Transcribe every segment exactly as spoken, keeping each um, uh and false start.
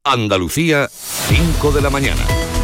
Andalucía, cinco de la mañana.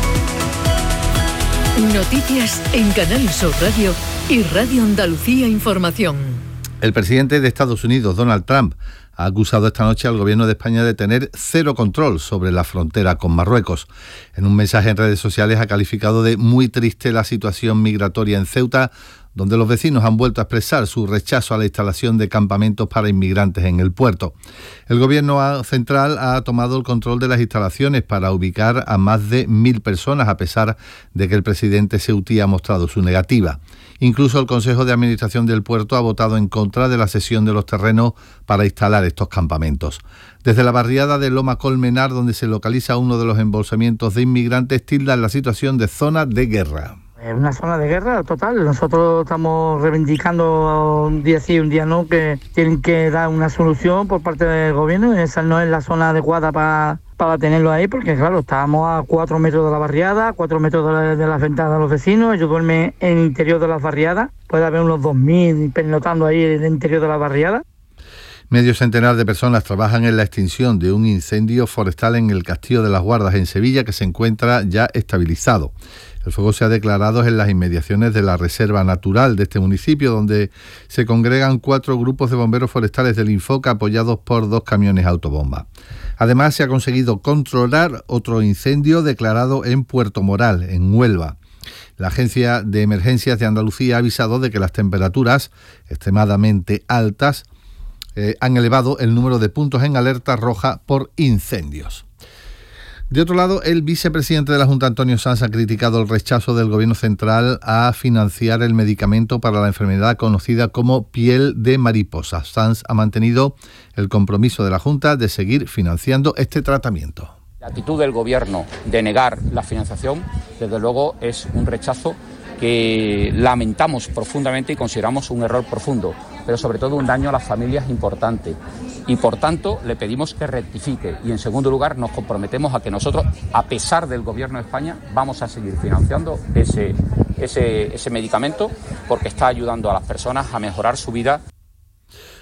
Noticias en Canal Sur Radio y Radio Andalucía Información. El presidente de Estados Unidos, Donald Trump, ha acusado esta noche al gobierno de España de tener cero control sobre la frontera con Marruecos. En un mensaje en redes sociales ha calificado de muy triste la situación migratoria en Ceuta, donde los vecinos han vuelto a expresar su rechazo a la instalación de campamentos para inmigrantes en el puerto. El gobierno central ha tomado el control de las instalaciones para ubicar a más de mil personas, a pesar de que el presidente ceutí ha mostrado su negativa. Incluso el Consejo de Administración del puerto ha votado en contra de la cesión de los terrenos para instalar estos campamentos. Desde la barriada de Loma Colmenar, donde se localiza uno de los embolsamientos de inmigrantes, tildan la situación de zona de guerra. Es una zona de guerra total. Nosotros estamos reivindicando un día sí, un día no, que tienen que dar una solución por parte del gobierno. Esa no es la zona adecuada para, para tenerlo ahí, porque claro, estábamos a cuatro metros de la barriada, cuatro metros de, la, de las ventanas de los vecinos. Ellos duermen en el interior de las barriadas. Puede haber unos dos mil pernotando ahí en el interior de la barriada. Medio centenar de personas trabajan en la extinción de un incendio forestal en el Castillo de las Guardas, en Sevilla, que se encuentra ya estabilizado. El fuego se ha declarado en las inmediaciones de la reserva natural de este municipio, donde se congregan cuatro grupos de bomberos forestales del Infoca apoyados por dos camiones autobomba. Además, se ha conseguido controlar otro incendio declarado en Puerto Moral, en Huelva. La Agencia de Emergencias de Andalucía ha avisado de que las temperaturas extremadamente altas eh, han elevado el número de puntos en alerta roja por incendios. De otro lado, el vicepresidente de la Junta, Antonio Sanz, ha criticado el rechazo del Gobierno central a financiar el medicamento para la enfermedad conocida como piel de mariposa. Sanz ha mantenido el compromiso de la Junta de seguir financiando este tratamiento. La actitud del Gobierno de negar la financiación, desde luego, es un rechazo que lamentamos profundamente y consideramos un error profundo, pero sobre todo un daño a las familias importante. Y por tanto le pedimos que rectifique y en segundo lugar nos comprometemos a que nosotros, a pesar del Gobierno de España, vamos a seguir financiando ese, ese, ese medicamento porque está ayudando a las personas a mejorar su vida.